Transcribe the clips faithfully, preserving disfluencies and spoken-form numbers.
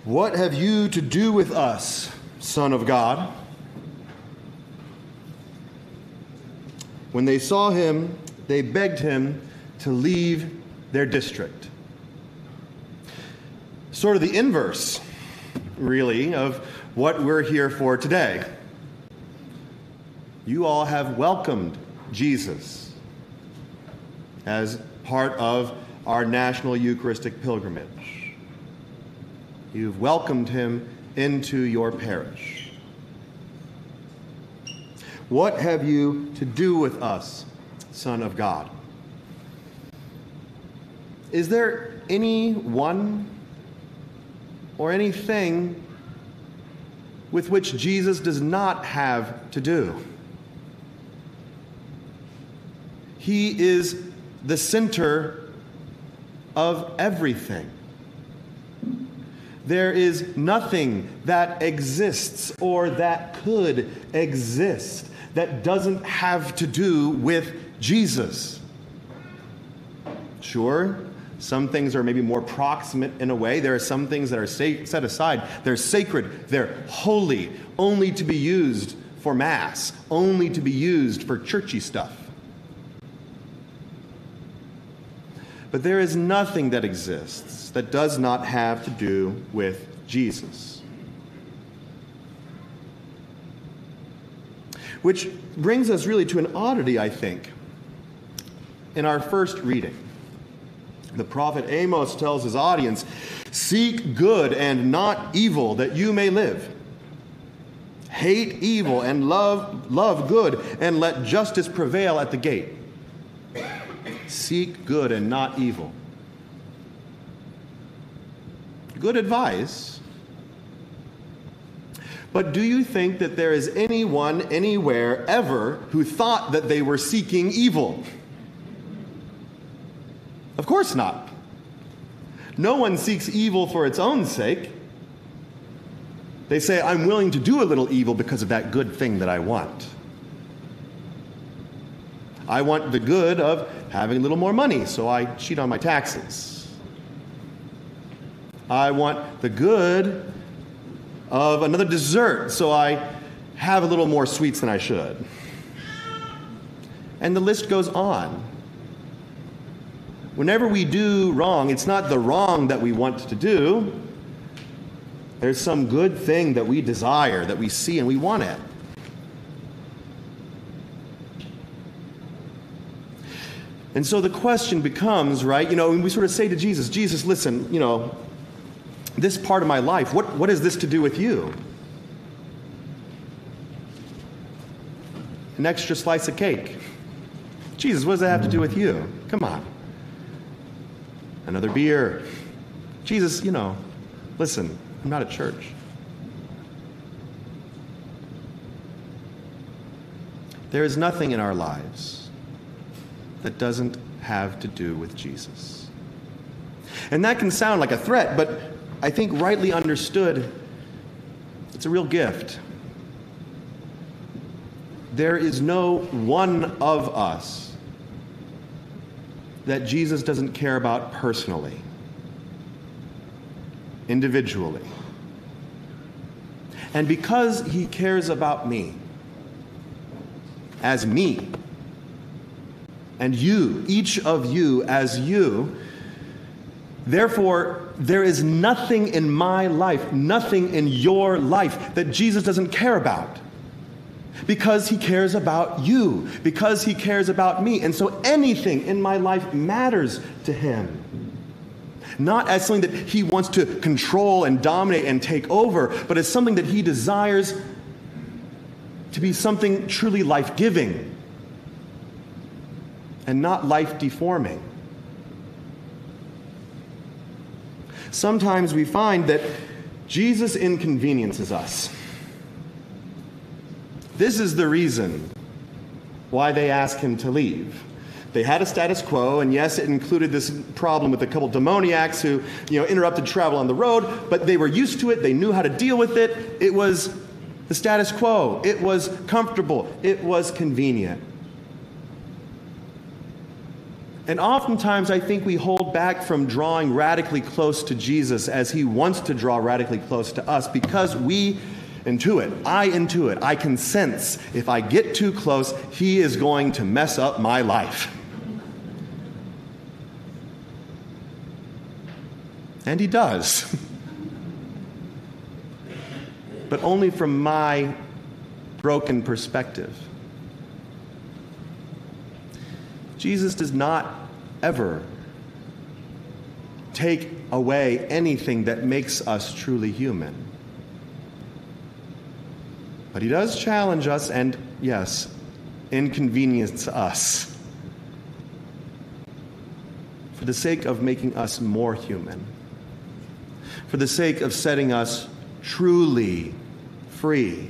"What have you to do with us, Son of God?" When they saw him, they begged him to leave their district. Sort of the inverse, really, of what we're here for today. You all have welcomed Jesus as part of our national Eucharistic pilgrimage. You've welcomed him into your parish. What have you to do with us, Son of God? Is there anyone or anything with which Jesus does not have to do? He is the center of everything. There is nothing that exists or that could exist that doesn't have to do with Jesus. Sure, some things are maybe more proximate in a way. There are some things that are set aside. They're sacred. They're holy, only to be used for Mass, only to be used for churchy stuff. But there is nothing that exists that does not have to do with Jesus. Which brings us really to an oddity, I think, in our first reading. The prophet Amos tells his audience, "Seek good and not evil, that you may live. Hate evil and love, love good, and let justice prevail at the gate." Seek good and not evil. Good advice. But do you think that there is anyone anywhere ever who thought that they were seeking evil? Of course not. No one seeks evil for its own sake. They say, "I'm willing to do a little evil because of that good thing that I want. I want the good of having a little more money, so I cheat on my taxes. I want the good of another dessert, so I have a little more sweets than I should." And the list goes on. Whenever we do wrong, it's not the wrong that we want to do. There's some good thing that we desire, that we see, and we want it. And so the question becomes, right, you know, when we sort of say to Jesus, "Jesus, listen, you know, this part of my life, what, what is this to do with you? An extra slice of cake. Jesus, what does that have to do with you? Come on. Another beer. Jesus, you know, listen, I'm not at church." There is nothing in our lives that doesn't have to do with Jesus. And that can sound like a threat, but I think rightly understood, it's a real gift. There is no one of us that Jesus doesn't care about personally, individually. And because he cares about me, as me, and you, each of you as you, therefore, there is nothing in my life, nothing in your life that Jesus doesn't care about. Because he cares about you, because he cares about me. And so anything in my life matters to him. Not as something that he wants to control and dominate and take over, but as something that he desires to be something truly life-giving and not life-deforming. Sometimes we find that Jesus inconveniences us. This is the reason why they ask him to leave. They had a status quo, and yes, it included this problem with a couple demoniacs who, you know, interrupted travel on the road, but they were used to it. They knew how to deal with it. It was the status quo. It was comfortable. It was convenient. And oftentimes I think we hold back from drawing radically close to Jesus as he wants to draw radically close to us because we intuit, I intuit, I can sense if I get too close, he is going to mess up my life. And he does. But only from my broken perspective. Jesus does not ever take away anything that makes us truly human. But he does challenge us and, yes, inconvenience us for the sake of making us more human, for the sake of setting us truly free.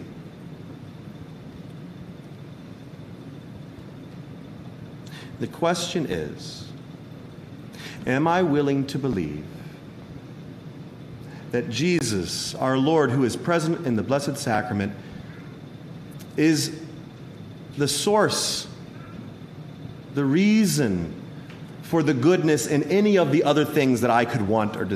The question is, am I willing to believe that Jesus, our Lord, who is present in the Blessed Sacrament, is the source, the reason for the goodness in any of the other things that I could want or desire?